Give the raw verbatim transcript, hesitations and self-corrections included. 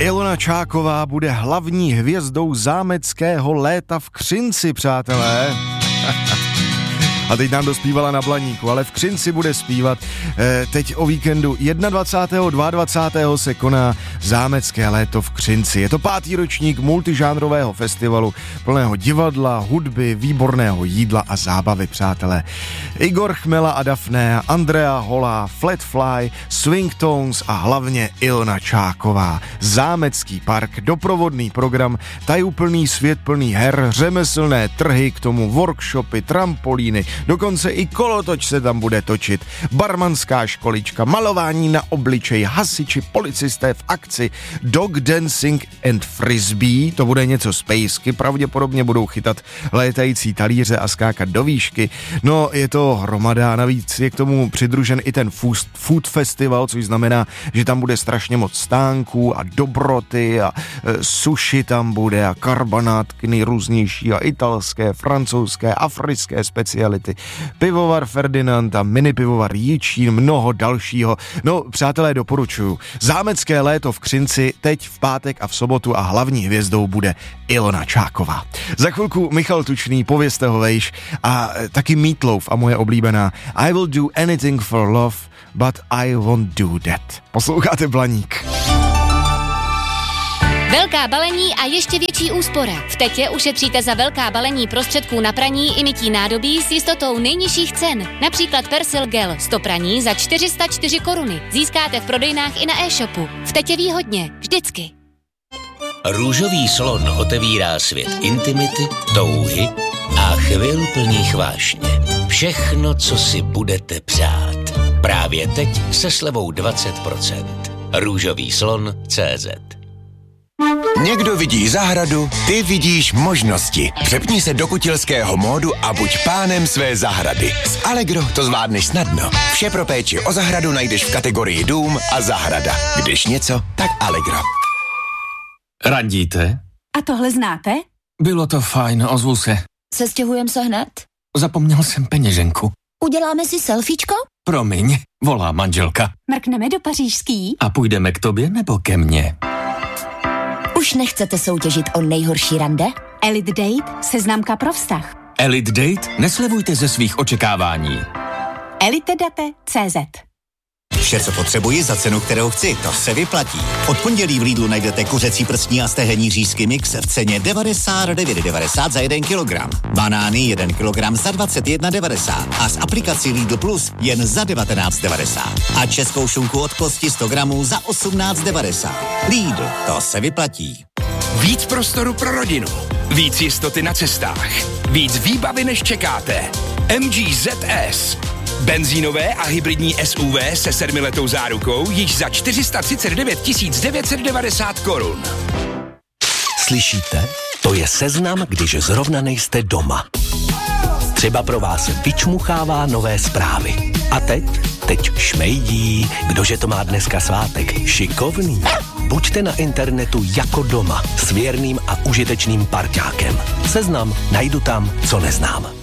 Ilona Čáková bude hlavní hvězdou zámeckého léta v Křinci, přátelé. A teď nám dospívala na Blaníku, ale v Křinci bude zpívat. E, teď o víkendu dvacátého prvního, dvacátého druhého se koná zámecké léto v Křinci. Je to pátý ročník multižánrového festivalu plného divadla, hudby, výborného jídla a zábavy, přátelé. Igor Chmela a Daphné, Andrea Holá, Flatfly, Swingtones a hlavně Ilona Čáková. Zámecký park, doprovodný program, tajuplný svět plný her, řemeslné trhy, k tomu workshopy, trampolíny, dokonce i kolotoč se tam bude točit, barmanská školička, malování na obličej, hasiči, policisté v akci, dog dancing and frisbee, to bude něco z pejsky, pravděpodobně budou chytat létající talíře a skákat do výšky. No, je to hromada, navíc je k tomu přidružen i ten food festival, což znamená, že tam bude strašně moc stánků a dobroty a e, sushi tam bude a karbanátky nejrůznější a italské, francouzské, africké speciality. Pivovar Ferdinand a mini pivovar Jičín, mnoho dalšího. No, přátelé, doporučuju. Zámecké léto v Křinci teď v pátek a v sobotu a hlavní hvězdou bude Ilona Čáková. Za chvilku Michal Tučný, Povězte ho vejš a taky Meatloaf a moje oblíbená I will do anything for love, but I won't do that. Posloucháte Blaník. Velká balení a ještě větší úspora. V Tetě ušetříte za velká balení prostředků na praní i mytí nádobí s jistotou nejnižších cen. Například Persil Gel sto praní za čtyři sta čtyři koruny. Získáte v prodejnách i na e-shopu. V Tetě výhodně. Vždycky. Růžový slon otevírá svět intimity, touhy a chvil plných vášně. Všechno, co si budete přát. Právě teď se slevou dvacet procent. Růžový slon tečka cé zet. Někdo vidí zahradu, ty vidíš možnosti. Přepni se do kutilského módu a buď pánem své zahrady. S Allegro to zvládneš snadno. Vše pro péči o zahradu najdeš v kategorii dům a zahrada. Když něco, tak Allegro. Randíte? A tohle znáte? Bylo to fajn, ozvu se. Sestěhujeme se hned? Zapomněl jsem peněženku. Uděláme si selfiečko? Promiň, volá manželka. Mrkneme do pařížský? A půjdeme k tobě nebo ke mně? Už nechcete soutěžit o nejhorší rande? Elite Date, seznamka pro vztah. Elite Date? Neslevujte ze svých očekávání. elitedate tečka cé zet. Vše, co potřebuji za cenu, kterou chci, to se vyplatí. Od pondělí v Lidlu najdete kuřecí prstní a stehenní řízky mix v ceně devadesát devět devadesát za jeden kilogram. Banány jeden kilogram za dvacet jedna devadesát a s aplikací Lidl Plus jen za devatenáct devadesát. A českou šunku od kosti sto gramů za osmnáct devadesát. Lidl, to se vyplatí. Víc prostoru pro rodinu, víc jistoty na cestách, víc výbavy než čekáte. M G Z S. Benzínové a hybridní S U V se sedmiletou zárukou již za čtyři sta třicet devět tisíc devět set devadesát korun. Slyšíte? To je seznam, když zrovna nejste doma. Třeba pro vás vyčmuchává nové zprávy. A teď? Teď šmejdí. Kdože to má dneska svátek? Šikovný. Buďte na internetu jako doma s věrným a užitečným parťákem. Seznam najdu tam, co neznám.